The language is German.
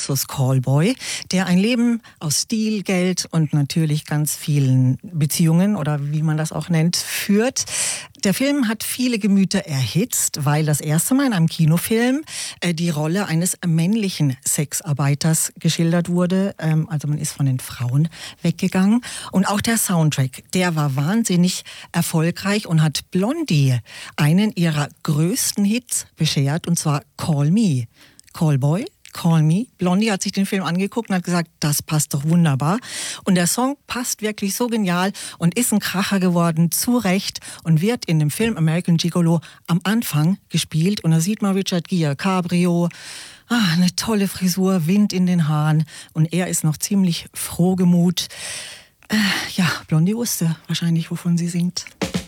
Luxus-Callboy, der ein Leben aus Stil, Geld und natürlich ganz vielen Beziehungen oder wie man das auch nennt, führt. Der Film hat viele Gemüter erhitzt, weil das erste Mal in einem Kinofilm die Rolle eines männlichen Sexarbeiters geschildert wurde. Also man ist von den Frauen weggegangen. Und auch der Soundtrack, der war wahnsinnig erfolgreich und hat Blondie einen ihrer größten Hits beschert, und zwar Call Me. Callboy, Call Me. Blondie hat sich den Film angeguckt und hat gesagt, das passt doch wunderbar. Und der Song passt wirklich so genial und ist ein Kracher geworden, zu Recht, und wird in dem Film American Gigolo am Anfang gespielt. Und da sieht man Richard Gere, Cabrio, eine tolle Frisur, Wind in den Haaren, und er ist noch ziemlich frohgemut. Ja, Blondie wusste wahrscheinlich, wovon sie singt.